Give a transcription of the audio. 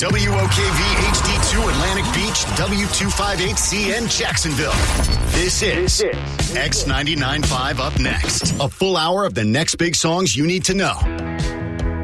WOKV HD2 Atlantic Beach, W258CN Jacksonville. This is X99.5 Up Next. A full hour of the next big songs you need to know.